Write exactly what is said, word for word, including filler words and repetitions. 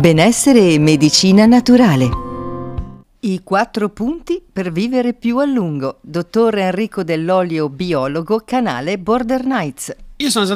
Benessere e medicina naturale. I quattro punti per vivere più a lungo. Dottor Enrico Dell'Olio, biologo, canale Border Nights. Io sono